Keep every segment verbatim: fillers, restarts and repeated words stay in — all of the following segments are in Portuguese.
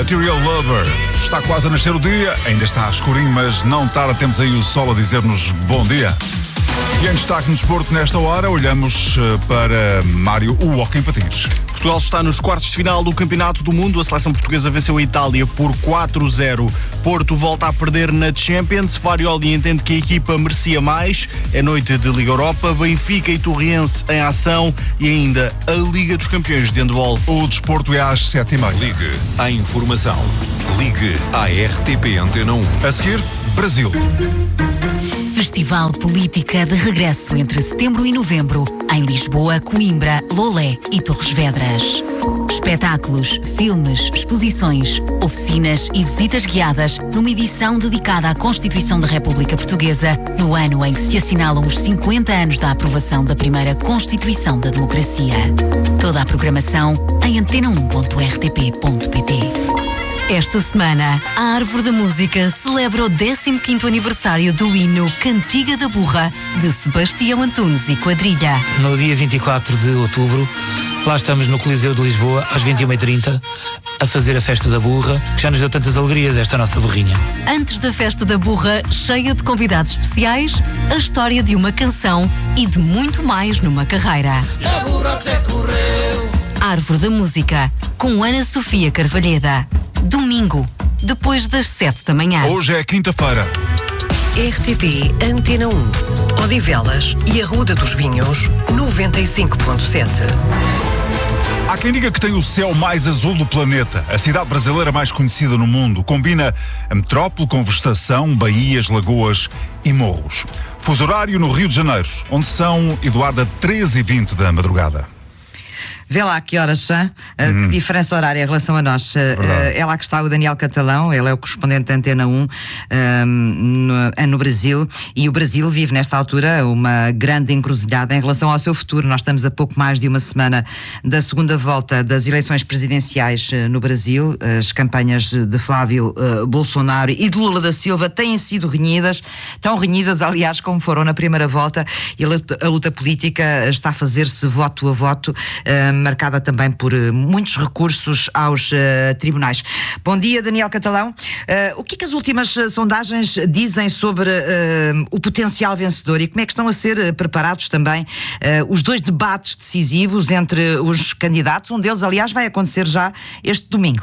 Material Lover. Está quase a nascer o dia, ainda está escurinho, mas não tarda, temos aí o sol a dizer-nos bom dia. E em destaque no desporto, nesta hora, olhamos para Mário, o hóquei em patins. Portugal está nos quartos de final do Campeonato do Mundo. A seleção portuguesa venceu a Itália por quatro a zero. Porto volta a perder na Champions. Farioli entende que a equipa merecia mais. É noite de Liga Europa. Benfica e Torriense em ação. E ainda a Liga dos Campeões de Handball. O desporto é às sete e meia. Ligue à informação. Ligue à R T P Antena um. A seguir, Brasil. Festival Política de regresso entre setembro e novembro em Lisboa, Coimbra, Lolé e Torres Vedras. Espetáculos, filmes, exposições, oficinas e visitas guiadas numa edição dedicada à Constituição da República Portuguesa no ano em que se assinalam os cinquenta anos da aprovação da primeira Constituição da Democracia. Toda a programação em antena um ponto r t p ponto p t. Esta semana, a Árvore da Música celebra o décimo quinto aniversário do hino Cantiga da Burra, de Sebastião Antunes e Quadrilha. No dia vinte e quatro de outubro, lá estamos no Coliseu de Lisboa, às vinte e uma e trinta, a fazer a Festa da Burra, que já nos deu tantas alegrias, esta nossa burrinha. Antes da Festa da Burra, cheia de convidados especiais, a história de uma canção e de muito mais numa carreira. A burra até correu. Árvore da Música, com Ana Sofia Carvalheda. Domingo, depois das sete da manhã. Hoje é quinta-feira. R T P Antena um, Odivelas e Arruda dos Vinhos, noventa e cinco ponto sete. Há quem diga que tem o céu mais azul do planeta. A cidade brasileira mais conhecida no mundo. Combina a metrópole com vegetação, baías, lagoas e morros. Fuso horário no Rio de Janeiro, onde são, Eduarda, treze e vinte da madrugada. Vê lá que horas são, a hum. diferença horária em relação a nós. Uh, é lá que está o Daniel Catalão, ele é o correspondente da Antena um um, no, no Brasil, e o Brasil vive nesta altura uma grande encruzilhada em relação ao seu futuro. Nós estamos a pouco mais de uma semana da segunda volta das eleições presidenciais uh, no Brasil. As campanhas de Flávio uh, Bolsonaro e de Lula da Silva têm sido renhidas, tão renhidas, aliás, como foram na primeira volta, e a luta, a luta política está a fazer-se voto a voto, uh, marcada também por uh, muitos recursos aos uh, tribunais. Bom dia, Daniel Catalão. Uh, o que é que as últimas uh, sondagens dizem sobre uh, o potencial vencedor e como é que estão a ser uh, preparados também uh, os dois debates decisivos entre os candidatos? Um deles, aliás, vai acontecer já este domingo.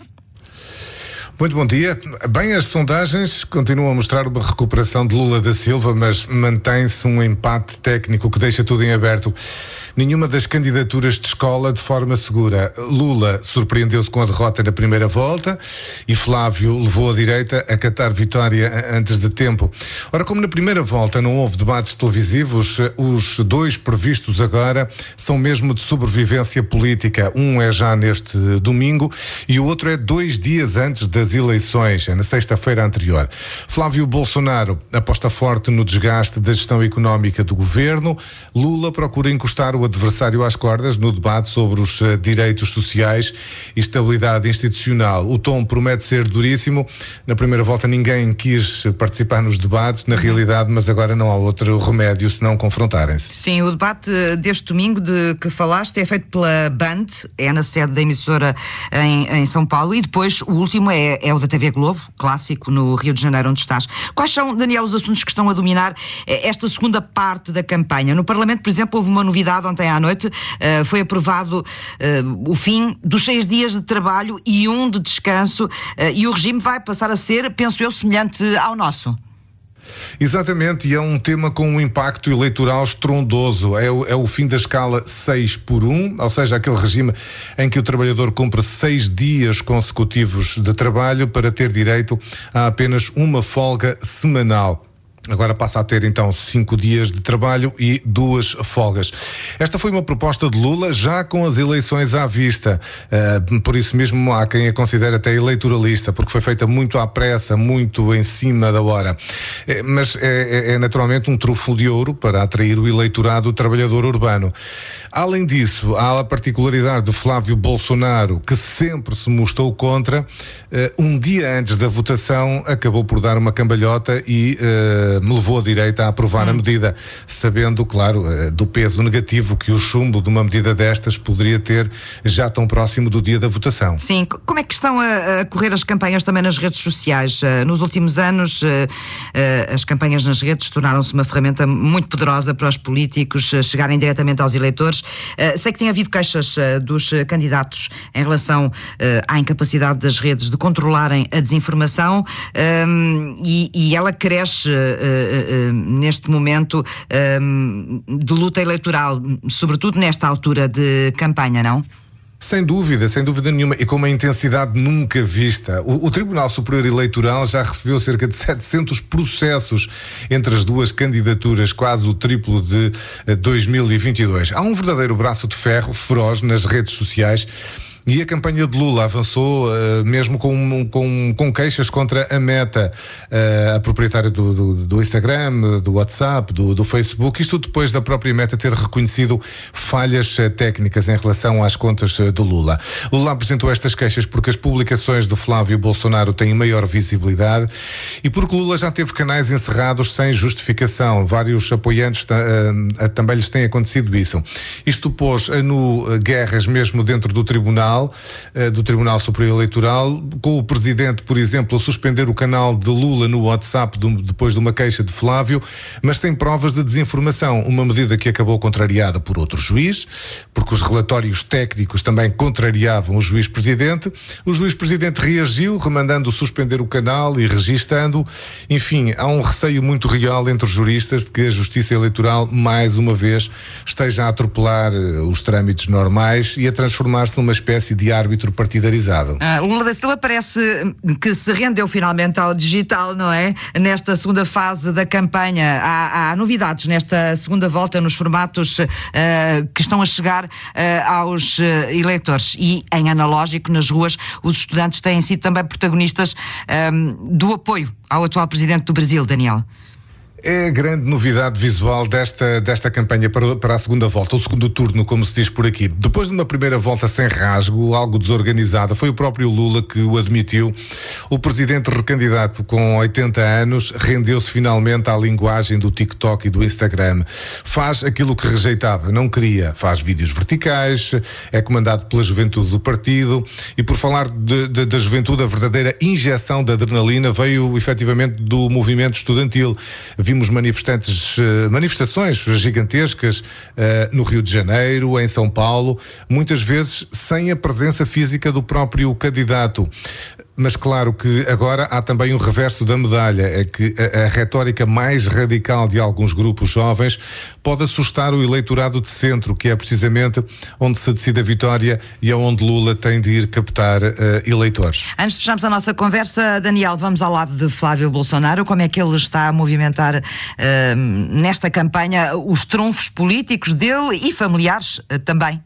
Muito bom dia. Bem, as sondagens continuam a mostrar uma recuperação de Lula da Silva, mas mantém-se um empate técnico que deixa tudo em aberto. Nenhuma das candidaturas de escola de forma segura. Lula surpreendeu-se com a derrota na primeira volta e Flávio levou a direita a catar vitória antes de tempo. Ora, como na primeira volta não houve debates televisivos, os dois previstos agora são mesmo de sobrevivência política. Um é já neste domingo e o outro é dois dias antes das eleições, é na sexta-feira anterior. Flávio Bolsonaro aposta forte no desgaste da gestão económica do governo. Lula procura encostar o adversário às cordas no debate sobre os uh, direitos sociais e estabilidade institucional. O tom promete ser duríssimo. Na primeira volta ninguém quis participar nos debates, na realidade, mas agora não há outro remédio senão confrontarem-se. Sim, o debate deste domingo de que falaste é feito pela Band, é na sede da emissora em, em São Paulo, e depois o último é, é o da T V Globo, clássico, no Rio de Janeiro, onde estás. Quais são, Daniel, os assuntos que estão a dominar esta segunda parte da campanha? No Parlamento, por exemplo, houve uma novidade ontem à noite, uh, foi aprovado uh, o fim dos seis dias de trabalho e um de descanso, uh, e o regime vai passar a ser, penso eu, semelhante ao nosso. Exatamente, e é um tema com um impacto eleitoral estrondoso. É o, é o fim da escala seis por um, ou seja, aquele regime em que o trabalhador cumpre seis dias consecutivos de trabalho para ter direito a apenas uma folga semanal. Agora passa a ter então cinco dias de trabalho e duas folgas. Esta foi uma proposta de Lula já com as eleições à vista. Uh, por isso mesmo há quem a considere até eleitoralista, porque foi feita muito à pressa, muito em cima da hora. É, mas é, é, é naturalmente um trufo de ouro para atrair o eleitorado trabalhador urbano. Além disso, há a particularidade de Flávio Bolsonaro, que sempre se mostrou contra, um dia antes da votação acabou por dar uma cambalhota e uh, me levou a direita a aprovar hum. a medida, sabendo, claro, uh, do peso negativo que o chumbo de uma medida destas poderia ter já tão próximo do dia da votação. Sim, como é que estão a, a correr as campanhas também nas redes sociais? Uh, nos últimos anos, uh, uh, as campanhas nas redes tornaram-se uma ferramenta muito poderosa para os políticos uh, chegarem diretamente aos eleitores. Uh, sei que tem havido queixas uh, dos uh, candidatos em relação uh, à incapacidade das redes de controlarem a desinformação um, e, e ela cresce uh, uh, uh, neste momento um, de luta eleitoral, sobretudo nesta altura de campanha, não? Sem dúvida, sem dúvida nenhuma, e com uma intensidade nunca vista. O, o Tribunal Superior Eleitoral já recebeu cerca de setecentos processos entre as duas candidaturas, quase o triplo de uh, dois mil e vinte e dois. Há um verdadeiro braço de ferro feroz nas redes sociais. E a campanha de Lula avançou uh, mesmo com, com, com queixas contra a Meta, uh, a proprietária do, do, do Instagram, do WhatsApp, do, do Facebook, isto depois da própria Meta ter reconhecido falhas uh, técnicas em relação às contas uh, do Lula. Lula apresentou estas queixas porque as publicações do Flávio Bolsonaro têm maior visibilidade e porque Lula já teve canais encerrados sem justificação. Vários apoiantes uh, uh, também lhes tem acontecido isso. Isto pôs uh, no uh, guerras mesmo dentro do Tribunal do Tribunal Superior Eleitoral, com o Presidente, por exemplo, a suspender o canal de Lula no WhatsApp do, depois de uma queixa de Flávio, mas sem provas de desinformação, uma medida que acabou contrariada por outro juiz, porque os relatórios técnicos também contrariavam o juiz-presidente. O juiz-presidente reagiu, remandando suspender o canal e registando. Enfim, há um receio muito real entre os juristas de que a Justiça Eleitoral, mais uma vez, esteja a atropelar os trâmites normais e a transformar-se numa espécie de árbitro partidarizado. Ah, Lula da Silva parece que se rendeu finalmente ao digital, não é? Nesta segunda fase da campanha. Há, há novidades nesta segunda volta nos formatos uh, que estão a chegar uh, aos uh, eleitores. E em analógico, nas ruas, os estudantes têm sido também protagonistas um, do apoio ao atual presidente do Brasil, Daniel. É a grande novidade visual desta, desta campanha para, para a segunda volta, o segundo turno, como se diz por aqui. Depois de uma primeira volta sem rasgo, algo desorganizada, foi o próprio Lula que o admitiu. O presidente recandidato com oitenta anos rendeu-se finalmente à linguagem do TikTok e do Instagram. Faz aquilo que rejeitava, não queria. Faz vídeos verticais, é comandado pela juventude do partido e, por falar de, de, da juventude, a verdadeira injeção de adrenalina veio efetivamente do movimento estudantil. Vimos manifestantes, manifestações gigantescas uh, no Rio de Janeiro, em São Paulo, muitas vezes sem a presença física do próprio candidato. Mas claro que agora há também um reverso da medalha, é que a, a retórica mais radical de alguns grupos jovens pode assustar o eleitorado de centro, que é precisamente onde se decide a vitória e é onde Lula tem de ir captar uh, eleitores. Antes de fecharmos a nossa conversa, Daniel, vamos ao lado de Flávio Bolsonaro. Como é que ele está a movimentar uh, nesta campanha os trunfos políticos dele e familiares uh, também?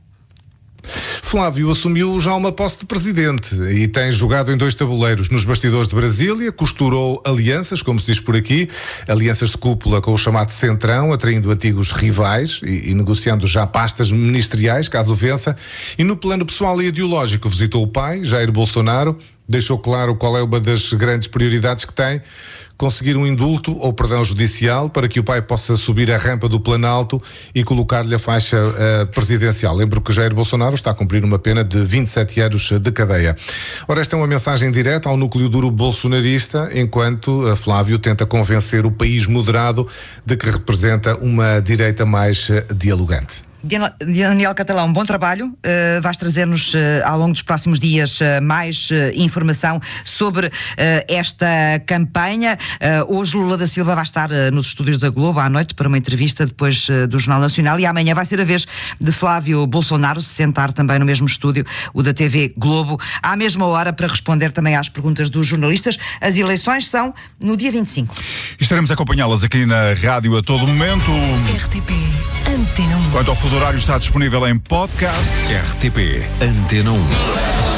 Flávio assumiu já uma posse de presidente e tem jogado em dois tabuleiros. Nos bastidores de Brasília, costurou alianças, como se diz por aqui, alianças de cúpula com o chamado Centrão, atraindo antigos rivais e, e negociando já pastas ministeriais, caso vença. E no plano pessoal e ideológico, visitou o pai, Jair Bolsonaro, deixou claro qual é uma das grandes prioridades que tem: conseguir um indulto ou perdão judicial para que o pai possa subir a rampa do Planalto e colocar-lhe a faixa uh, presidencial. Lembro que Jair Bolsonaro está a cumprir uma pena de vinte e sete anos de cadeia. Ora, esta é uma mensagem direta ao núcleo duro bolsonarista, enquanto uh, Flávio tenta convencer o país moderado de que representa uma direita mais uh, dialogante. Daniel Catalão, bom trabalho. Uh, vais trazer-nos uh, ao longo dos próximos dias uh, mais uh, informação sobre uh, esta campanha. Uh, hoje Lula da Silva vai estar uh, nos estúdios da Globo à noite para uma entrevista depois uh, do Jornal Nacional, e amanhã vai ser a vez de Flávio Bolsonaro se sentar também no mesmo estúdio, o da T V Globo, à mesma hora, para responder também às perguntas dos jornalistas. As eleições são no dia vinte e cinco. Estaremos a acompanhá-las aqui na rádio a todo momento. R T P Antena um. Quanto ao fuso horário, está disponível em podcast. R T P Antena um.